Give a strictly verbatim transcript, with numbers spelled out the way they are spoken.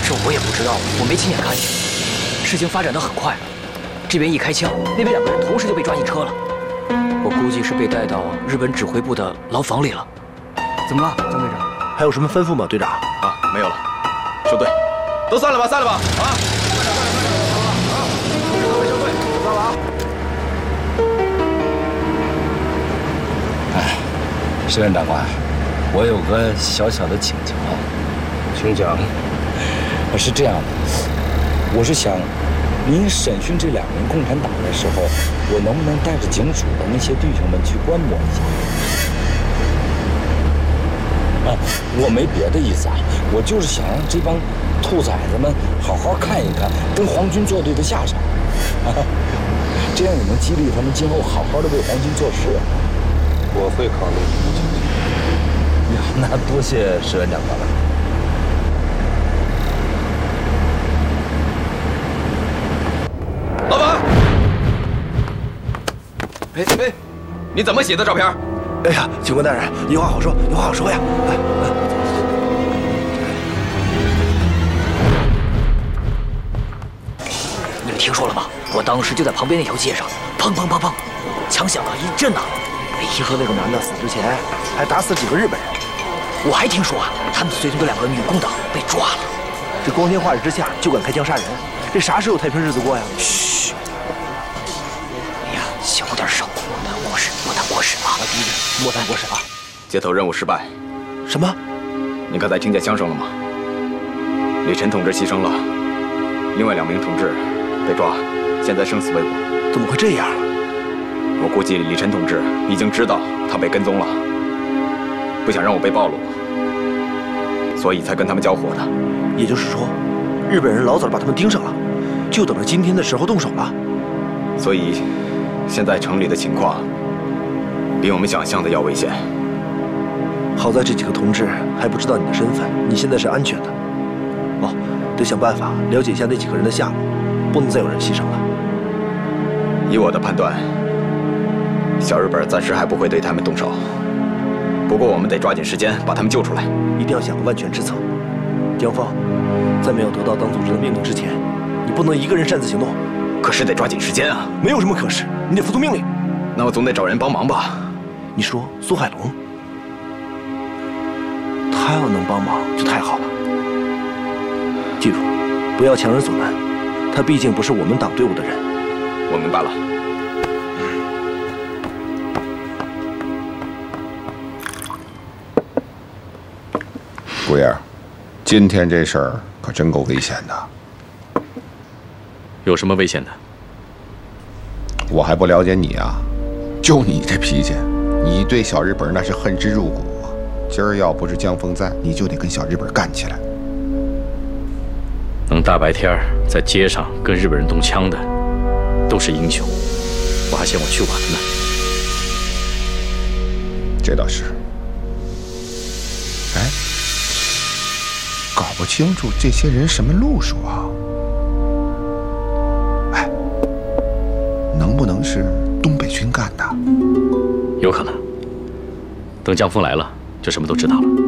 这我也不知道，我没亲眼看见。事情发展得很快，这边一开枪，那边两个人同时就被抓进车了。我估计是被带到日本指挥部的牢房里了。 怎么了，江队长？ 还有什么吩咐吗，队长？ 啊，没有了。收队，都散了吧，散了吧！啊！ 散了啊！ 哎，石任长官，我有个小小的请求， 请讲。 是这样的，我是想，您审讯这两名共产党的时候，我能不能带着警署的那些弟兄们去观摩一下？啊，我没别的意思啊，我就是想让这帮兔崽子们好好看一看跟皇军作对的下场，啊，这样也能激励他们今后好好的为皇军做事。 我会考虑你的请求。 那多谢石任长官了。 老板，哎哎，你怎么写的照片？ 哎呀，警官大人，有话好说，有话好说呀！哎哎， 你们听说了吗？我当时就在旁边那条街上，砰砰砰砰，枪响了一阵呐。哎呀， 听说那个男的死之前还打死几个日本人。 我还听说啊，他们随从的两个女共党被抓了。 这光天化日之下就敢开枪杀人，这啥时候太平日子过呀？ 嘘！哎呀，小点声，莫谈国事，莫谈国事啊！ 第一个，莫谈国事啊！ 接头任务失败。 什么？ 你刚才听见枪声了吗？李晨同志牺牲了，另外两名同志被抓，现在生死未卜。 怎么会这样？ 我估计李晨同志已经知道他被跟踪了，不想让我被暴露，所以才跟他们交火的。 也就是说，日本人老早把他们盯上了，就等着今天的时候动手了。 所以，现在城里的情况比我们想象的要危险。 好在这几个同志还不知道你的身份，你现在是安全的。哦，得想办法了解一下那几个人的下落，不能再有人牺牲了。 以我的判断，小日本暂时还不会对他们动手。不过我们得抓紧时间把他们救出来， 一定要想个万全之策。江峰，在没有得到党组织的命令之前，你不能一个人擅自行动。 可是得抓紧时间啊！ 没有什么可是，你得服从命令。 那我总得找人帮忙吧？ 你说苏海龙，他要能帮忙就太好了。记住，不要强人所难，他毕竟不是我们党队伍的人。 我明白了。 顾爷，今天这事儿可真够危险的。 有什么危险的？ 我还不了解你啊，就你这脾气，你对小日本那是恨之入骨啊。今儿要不是江峰在，你就得跟小日本干起来。 能大白天在街上跟日本人动枪的，都是英雄。我还嫌我去晚了呢。 这倒是。哎，搞不清楚这些人什么路数啊？哎，能不能是东北军干的？ 有可能。等江峰来了，就什么都知道了。